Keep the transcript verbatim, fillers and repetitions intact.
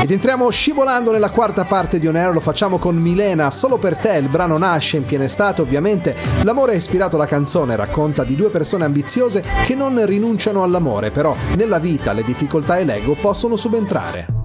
Ed entriamo scivolando nella quarta parte di On Air, lo facciamo con Milena, Solo per te. Il brano nasce in piena estate, ovviamente. L'amore ha ispirato la canzone, racconta di due persone ambiziose che non rinunciano all'amore, però nella vita le difficoltà e l'ego possono subentrare.